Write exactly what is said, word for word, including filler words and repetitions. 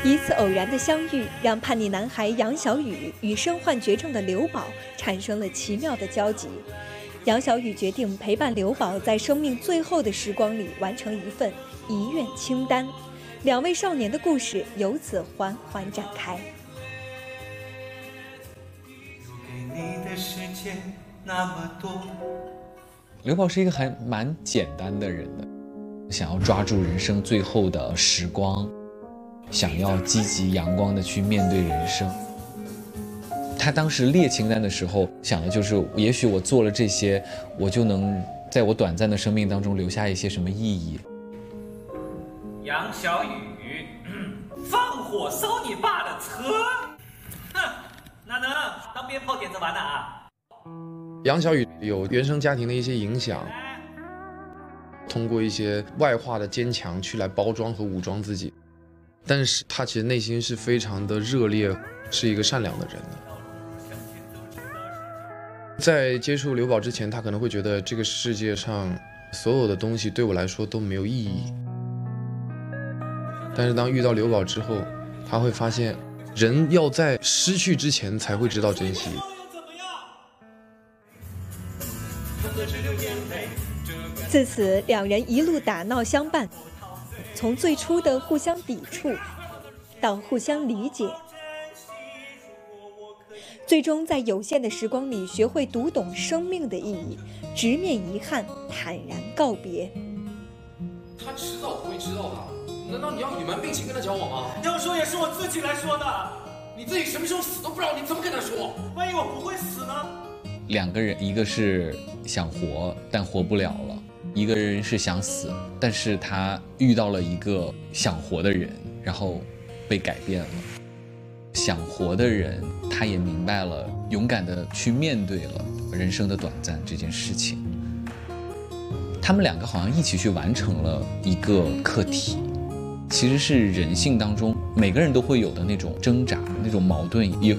一次偶然的相遇，让叛逆男孩杨小雨与身患绝症的刘宝产生了奇妙的交集。杨小雨决定陪伴刘宝在生命最后的时光里完成一份遗愿清单，两位少年的故事由此缓缓展开。 刘宝是一个还蛮简单的人的，想要抓住人生最后的时光，想要积极阳光的去面对人生。他当时列清单的时候想的就是，也许我做了这些，我就能在我短暂的生命当中留下一些什么意义。 杨小雨，放火烧你爸的车，哼，哪能当鞭炮点着玩呢啊？ 杨小雨有原生家庭的一些影响，通过一些外化的坚强去来包装和武装自己，但是他其实内心是非常的热烈，是一个善良的人的。在接触刘宝之前，他可能会觉得这个世界上所有的东西对我来说都没有意义，但是当遇到刘宝之后，他会发现人要在失去之前才会知道珍惜。 自此，两人一路打闹相伴，从最初的互相抵触，到互相理解，最终在有限的时光里学会读懂生命的意义，直面遗憾，坦然告别。 他迟早不会知道的，难道你要隐瞒病情跟他交往吗？ 要说也是我自己来说的， 你自己什么时候死都不知道，你怎么跟他说？ 万一我不会死呢？ 两个人，一个是想活但活不了了，一个人是想死，但是他遇到了一个想活的人，然后被改变了。想活的人，他也明白了，勇敢地去面对了人生的短暂这件事情。他们两个好像一起去完成了一个课题，其实是人性当中每个人都会有的那种挣扎、那种矛盾，也